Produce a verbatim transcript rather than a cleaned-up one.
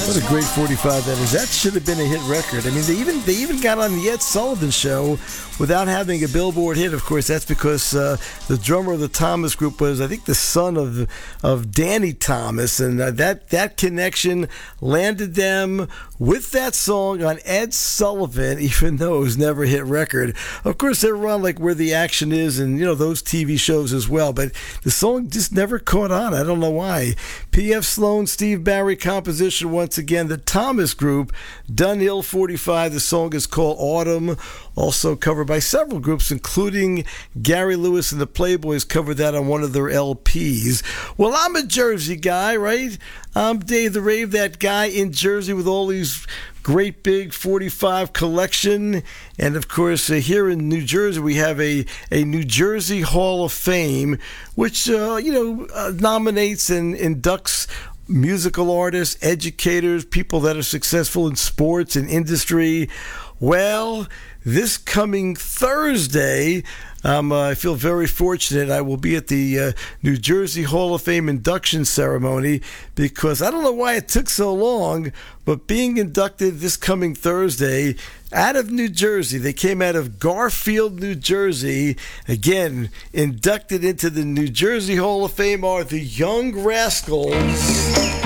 What a great forty-five that is. That should have been a hit record. I mean, they even they even got on the Ed Sullivan Show without having a Billboard hit. Of course, that's because uh, the drummer of the Thomas Group was, I think, the son of of Danny Thomas, and uh, that that connection landed them with that song on Ed Sullivan, even though it was never a hit record. Of course, they were on like Where the Action Is, and you know those T V shows as well. But the song just never caught on. I don't know why. P F Sloan, Steve Barry composition once again. The Thomas Group, Dunhill forty-five. The song is called Autumn. Also covered by several groups, including Gary Lewis and the Playboys covered that on one of their L Ps. Well, I'm a Jersey guy, right? I'm Dave the Rave, that guy in Jersey with all these great big forty-five collection. And, of course, uh, here in New Jersey, we have a, a New Jersey Hall of Fame, which, uh, you know, uh, nominates and inducts musical artists, educators, people that are successful in sports and industry. Well, this coming Thursday, um, uh, I feel very fortunate. I will be at the uh, New Jersey Hall of Fame induction ceremony because I don't know why it took so long, but being inducted this coming Thursday out of New Jersey. They came out of Garfield, New Jersey. Again, inducted into the New Jersey Hall of Fame are the Young Rascals.